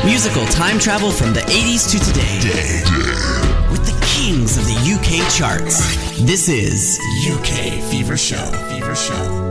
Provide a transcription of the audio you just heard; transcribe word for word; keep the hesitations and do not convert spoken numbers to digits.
Musical time travel from the eighties to today. Day. Day. With the kings of the U K charts. This is U K Fever Show. Fever Show.